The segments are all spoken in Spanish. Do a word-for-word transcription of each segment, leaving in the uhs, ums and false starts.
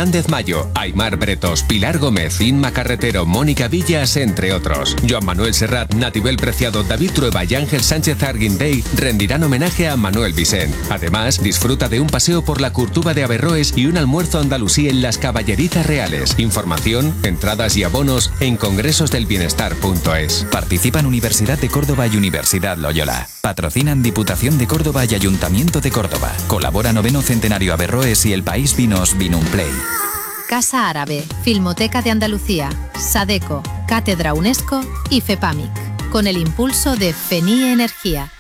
Fernández Mayo, Aimar Bretos, Pilar Gómez, Inma Carretero, Mónica Villas, entre otros. Joan Manuel Serrat, Natibel Preciado, David Trueba y Ángel Sánchez Arguindey rendirán homenaje a Manuel Vicent. Además, disfruta de un paseo por la Curtuba de Averroes y un almuerzo andalusí en las Caballerizas Reales. Información, entradas y abonos en congresosdelbienestar punto es. Participan Universidad de Córdoba y Universidad Loyola. Patrocinan Diputación de Córdoba y Ayuntamiento de Córdoba. Colabora Noveno Centenario Averroes y El País Vinos Vinumplay. Casa Árabe, Filmoteca de Andalucía, Sadeco, Cátedra UNESCO y FEPAMIC, con el impulso de FENIE Energía.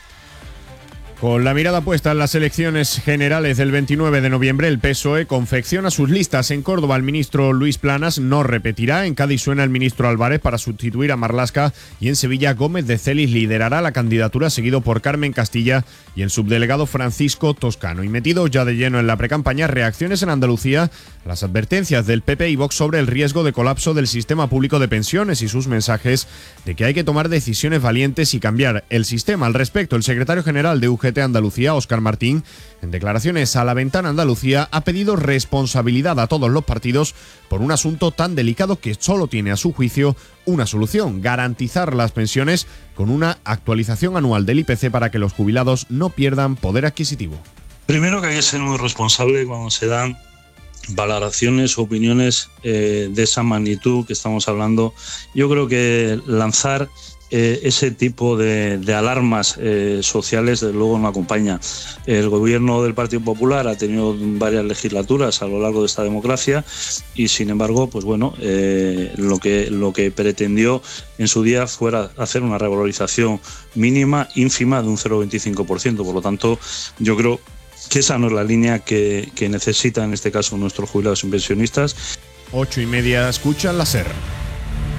Con la mirada puesta en las elecciones generales del veintinueve de noviembre, el P S O E confecciona sus listas. En Córdoba, el ministro Luis Planas no repetirá. En Cádiz suena el ministro Álvarez para sustituir a Marlaska. Y en Sevilla, Gómez de Celis liderará la candidatura, seguido por Carmen Castilla y el subdelegado Francisco Toscano. Y metido ya de lleno en la precampaña, reacciones en Andalucía a las advertencias del P P y Vox sobre el riesgo de colapso del sistema público de pensiones y sus mensajes de que hay que tomar decisiones valientes y cambiar el sistema. Al respecto, el secretario general de U G T Andalucía, Óscar Martín, en declaraciones a La Ventana Andalucía, ha pedido responsabilidad a todos los partidos por un asunto tan delicado que solo tiene a su juicio una solución: garantizar las pensiones con una actualización anual del I P C para que los jubilados no pierdan poder adquisitivo. Primero, que hay que ser muy responsable cuando se dan valoraciones o opiniones eh, de esa magnitud que estamos hablando. Yo creo que lanzar Eh, ese tipo de, de alarmas eh, sociales, desde luego, no acompaña. El gobierno del Partido Popular ha tenido varias legislaturas a lo largo de esta democracia y, sin embargo, pues bueno, eh, lo que lo que pretendió en su día fuera hacer una revalorización mínima, ínfima, de un cero coma veinticinco por ciento. Por lo tanto, yo creo que esa no es la línea que, que necesitan, en este caso, nuestros jubilados y pensionistas. Ocho y media, escuchan la SER.